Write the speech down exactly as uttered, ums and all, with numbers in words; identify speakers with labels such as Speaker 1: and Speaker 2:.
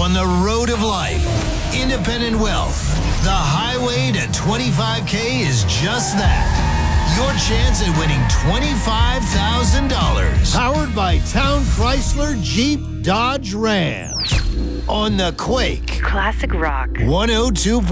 Speaker 1: on the road of life. Independent Wealth. The highway to twenty-five K is just that. Your chance at winning twenty-five thousand dollars. Powered by Town Chrysler Jeep Dodge Ram. On the Quake.
Speaker 2: Classic rock.
Speaker 1: one oh two